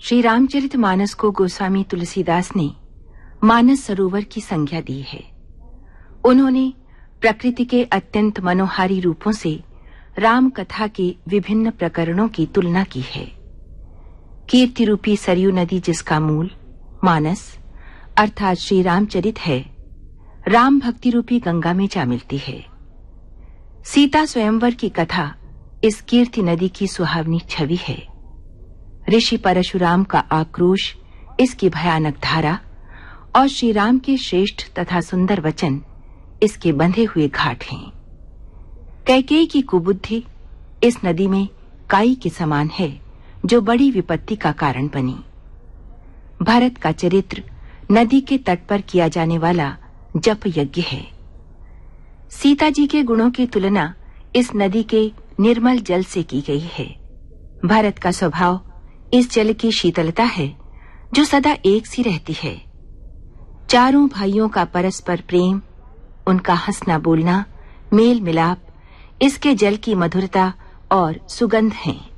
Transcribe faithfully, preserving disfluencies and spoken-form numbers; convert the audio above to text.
श्री रामचरितमानस को गोस्वामी तुलसीदास ने मानस सरोवर की संज्ञा दी है। उन्होंने प्रकृति के अत्यंत मनोहारी रूपों से राम कथा के विभिन्न प्रकरणों की तुलना की है। कीर्ति रूपी सरयू नदी, जिसका मूल मानस अर्थात श्री रामचरित है, राम भक्ति रूपी गंगा में जा मिलती है। सीता स्वयंवर की कथा इस कीर्ति नदी की सुहावनी छवि है। ऋषि परशुराम का आक्रोश इसकी भयानक धारा और श्री राम के श्रेष्ठ तथा सुंदर वचन इसके बंधे हुए घाट हैं। कैकेयी की कुबुद्धि इस नदी में काई के समान है, जो बड़ी विपत्ति का कारण बनी। भरत का चरित्र नदी के तट पर किया जाने वाला जप यज्ञ है। सीता जी के गुणों की तुलना इस नदी के निर्मल जल से की गई है। भरत का स्वभाव इस जल की शीतलता है, जो सदा एक सी रहती है। चारों भाइयों का परस्पर प्रेम, उनका हंसना बोलना, मेल मिलाप इसके जल की मधुरता और सुगंध हैं।